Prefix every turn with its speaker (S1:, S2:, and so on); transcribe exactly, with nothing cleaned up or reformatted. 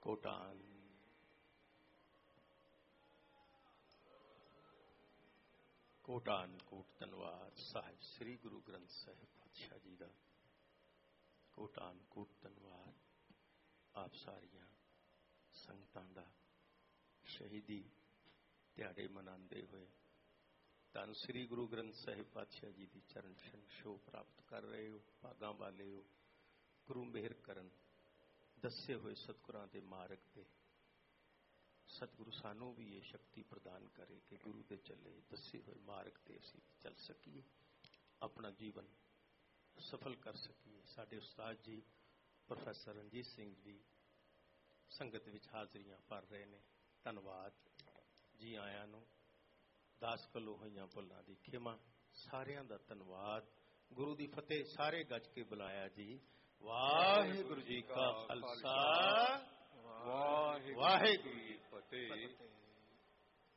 S1: ਕੋਟਾਨ ਕੋਟਾਨ ਕੋਟ ਧੰਨਵਾਦ ਸਾਹਿਬ ਸ੍ਰੀ ਗੁਰੂ ਗ੍ਰੰਥ ਸਾਹਿਬ ਪਾਤਸ਼ਾਹ ਜੀ ਦਾ। ਕੋਟਾਨ ਕੋਟ ਧੰਨਵਾਦ ਆਪ ਸਾਰੀਆਂ ਸੰਗਤਾਂ ਦਾ ਸ਼ਹੀਦੀ ਦਿਹਾੜੇ ਮਨਾਉਂਦੇ ਹੋਏ ਧੰਨ ਸ੍ਰੀ ਗੁਰੂ ਗ੍ਰੰਥ ਸਾਹਿਬ ਪਾਤਸ਼ਾਹ ਜੀ ਦੀ ਚਰਨ ਛੋਹ ਪ੍ਰਾਪਤ ਕਰ ਰਹੇ ਹੋ। ਭਾਗਾਂ ਵਾਲੇ ਹੋ। ਗੁਰੂ ਮਿਹਰ ਕਰਨ ਦੱਸੇ ਹੋਏ ਸਤਿਗੁਰਾਂ ਦੇ ਮਾਰਗ ਤੇ ਸਤਿਗੁਰੂ ਸਾਨੂੰ ਵੀ ਇਹ ਸ਼ਕਤੀ ਪ੍ਰਦਾਨ ਕਰੇ ਕਿ ਗੁਰੂ ਦੇ ਚੱਲੇ ਦੱਸੇ ਹੋਏ ਮਾਰਗ ਤੇ ਅਸੀਂ ਚੱਲ ਸਕੀਏ, ਆਪਣਾ ਜੀਵਨ ਸਫਲ ਕਰ ਸਕੀਏ। ਸਾਡੇ ਉਸਤਾਦ ਜੀ ਪ੍ਰੋਫੈਸਰ ਰਣਜੀਤ ਸਿੰਘ ਜੀ ਸੰਗਤ ਵਿੱਚ ਹਾਜ਼ਰੀਆਂ ਭਰ ਰਹੇ ਨੇ। ਧੰਨਵਾਦ ਜੀ ਆਇਆਂ ਨੂੰ। ਦਾਸ ਕੋਲੋਂ ਹੋਈਆਂ ਭੁੱਲਾਂ ਦੀ ਖਿਮਾ। ਸਾਰਿਆਂ ਦਾ ਧੰਨਵਾਦ। ਗੁਰੂ ਦੀ ਫਤਿਹ। ਸਾਰੇ ਗੱਜ ਕੇ ਬੁਲਾਇਆ ਜੀ। ਵਾਹਿਗੁਰੂ ਜੀ ਕਾ ਖਾਲਸਾ, ਵਾਹਿਗੁਰੂ